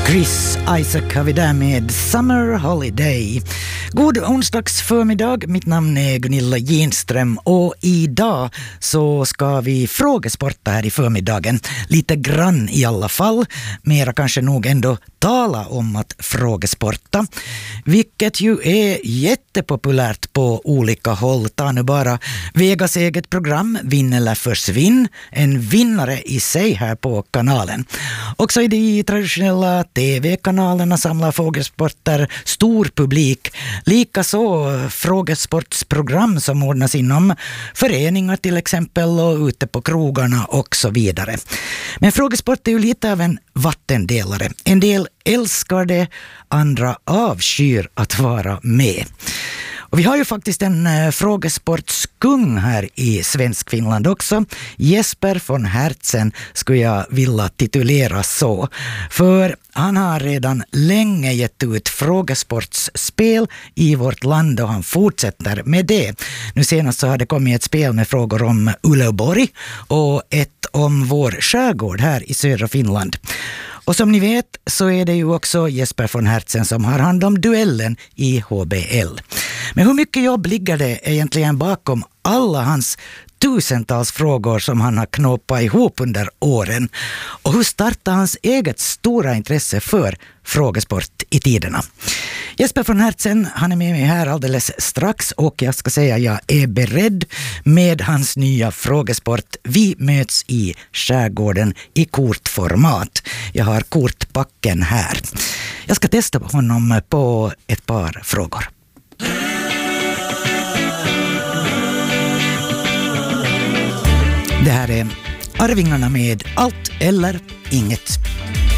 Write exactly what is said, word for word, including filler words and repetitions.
Chris Isaac har vi där med Summer Holiday. God onsdags förmiddag, mitt namn är Gunilla Genström och idag så ska vi frågesporta här i förmiddagen. Lite grann i alla fall, mera kanske nog ändå tala om att frågesporta. Vilket ju är jättepopulärt på olika håll. Ta nu bara Vegas eget program Vinn eller försvinn. En vinnare i sig här på kanalen. Också i de traditionella tv-kanalerna samlar frågesporter stor publik. Likaså frågesportsprogram som ordnas inom föreningar till exempel och ute på krogarna och så vidare. Men frågesport är ju lite av en vattendelare. En del älskar det, andra avskyr att vara med. Och vi har ju faktiskt en äh, frågesportskung här i Svensk Finland också. Jesper von Hertzen skulle jag vilja titulera så. För han har redan länge gett ut frågesportsspel i vårt land och han fortsätter med det. Nu senast så har det kommit ett spel med frågor om Uleåborg och ett om vår skärgård här i södra Finland. Och som ni vet så är det ju också Jesper von Hertzen som har hand om duellen i H B L. Men hur mycket jobb ligger det egentligen bakom alla hans tusentals frågor som han har knåpat ihop under åren? Och hur startar hans eget stora intresse för frågesport i tiderna? Jesper von Hertzen, han är med mig här alldeles strax och jag ska säga jag är beredd med hans nya frågesport. Vi möts i skärgården i kortformat. Jag har kortpacken här. Jag ska testa honom på ett par frågor. Det här är Arvingarna med Allt eller inget.